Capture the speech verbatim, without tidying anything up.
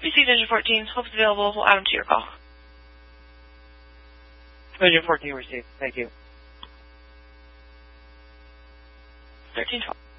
Received engine fourteen. Hope is available. We'll add them to your call. Engine fourteen received. Thank you. thirteen twelve.